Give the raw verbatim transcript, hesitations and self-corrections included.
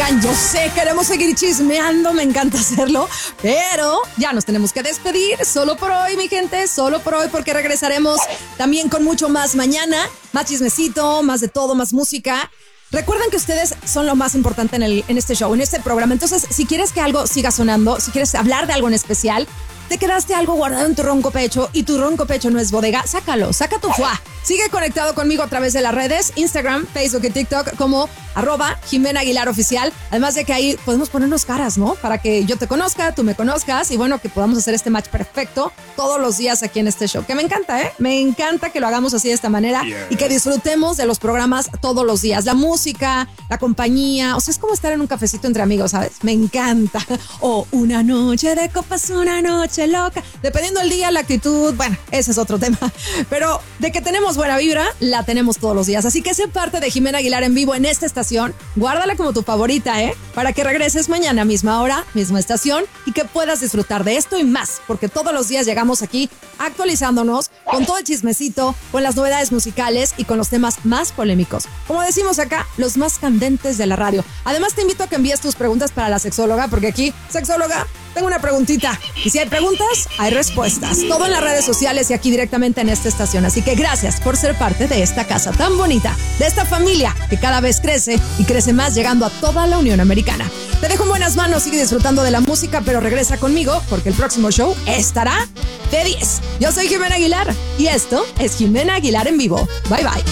Oigan, yo sé, queremos seguir chismeando, me encanta hacerlo, pero ya nos tenemos que despedir. Solo por hoy, mi gente, solo por hoy, porque regresaremos también con mucho más mañana. Más chismecito, más de todo, más música. Recuerden que ustedes son lo más importante en, el, en este show, en este programa. Entonces, si quieres que algo siga sonando, si quieres hablar de algo en especial, te quedaste algo guardado en tu ronco pecho y tu ronco pecho no es bodega, sácalo, saca tu fuá. Sigue conectado conmigo a través de las redes, Instagram, Facebook y TikTok como arroba Jimena Aguilar Oficial. Además de que ahí podemos ponernos caras, ¿no? Para que yo te conozca, tú me conozcas y bueno, que podamos hacer este match perfecto todos los días aquí en este show. Que me encanta, ¿eh? Me encanta que lo hagamos así de esta manera yes. y que disfrutemos de los programas todos los días. La música, la compañía, o sea, es como estar en un cafecito entre amigos, ¿sabes? Me encanta. O una noche de copas, una noche loca. Dependiendo del día, la actitud, bueno, ese es otro tema. Pero de que tenemos buena vibra, la tenemos todos los días. Así que sé parte de Jimena Aguilar en vivo en esta estación. Guárdala como tu favorita, ¿eh? Para que regreses mañana, misma hora, misma estación y que puedas disfrutar de esto y más. Porque todos los días llegamos aquí actualizándonos con todo el chismecito, con las novedades musicales y con los temas más polémicos. Como decimos acá, los más candentes de la radio. Además, te invito a que envíes tus preguntas para la sexóloga, porque aquí, sexóloga, tengo una preguntita. Y si hay preguntas, hay respuestas. Todo en las redes sociales y aquí directamente en esta estación. Así que gracias por ser parte de esta casa tan bonita, de esta familia que cada vez crece y crece más, llegando a toda la Unión Americana. Te dejo en buenas manos, sigue disfrutando de la música, pero regresa conmigo porque el próximo show estará de diez. Yo soy Jimena Aguilar y esto es Jimena Aguilar en vivo. Bye bye.